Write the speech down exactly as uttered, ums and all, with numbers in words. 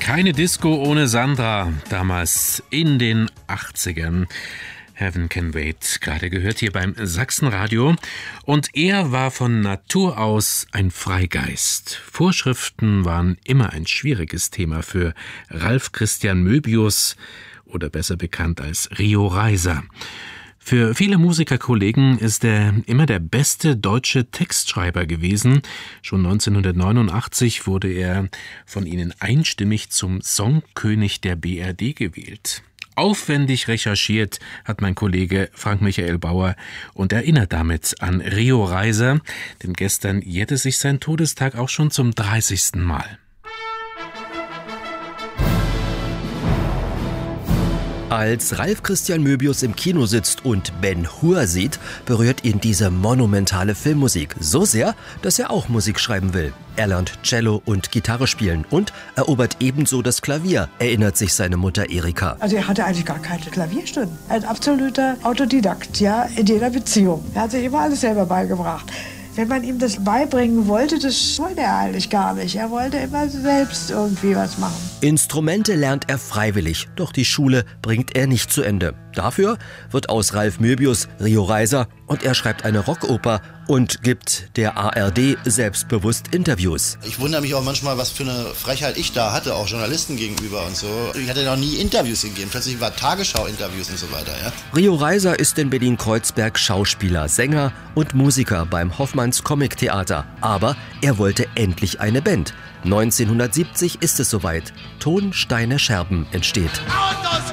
Keine Disco ohne Sandra, damals in den achtzigern. Heaven Can Wait, gerade gehört hier beim Sachsenradio. Und er war von Natur aus ein Freigeist. Vorschriften waren immer ein schwieriges Thema für Ralf Christian Möbius oder besser bekannt als Rio Reiser. Für viele Musikerkollegen ist er immer der beste deutsche Textschreiber gewesen. Schon neunzehnhundertneunundachtzig wurde er von ihnen einstimmig zum Songkönig der B R D gewählt. Aufwendig recherchiert hat mein Kollege Frank Michael Bauer und erinnert damit an Rio Reiser, denn gestern jährte sich sein Todestag auch schon zum dreißigsten Mal. Als Ralf Christian Möbius im Kino sitzt und Ben-Hur sieht, berührt ihn diese monumentale Filmmusik so sehr, dass er auch Musik schreiben will. Er lernt Cello und Gitarre spielen und erobert ebenso das Klavier, erinnert sich seine Mutter Erika. Also er hatte eigentlich gar keine Klavierstunden. Ein absoluter Autodidakt, ja, in jeder Beziehung. Er hat sich immer alles selber beigebracht. Wenn man ihm das beibringen wollte, das wollte er eigentlich gar nicht. Er wollte immer selbst irgendwie was machen. Instrumente lernt er freiwillig, doch die Schule bringt er nicht zu Ende. Dafür wird aus Ralf Möbius Rio Reiser und er schreibt eine Rockoper und gibt der A R D selbstbewusst Interviews. Ich wundere mich auch manchmal, was für eine Frechheit ich da hatte, auch Journalisten gegenüber und so. Ich hatte noch nie Interviews gegeben, plötzlich war Tagesschau-Interviews und so weiter. Ja? Rio Reiser ist in Berlin-Kreuzberg Schauspieler, Sänger und Musiker beim Hoffmanns Comic-Theater. Aber er wollte endlich eine Band. neunzehnhundertsiebzig ist es soweit. Ton, Steine, Scherben entsteht. Autos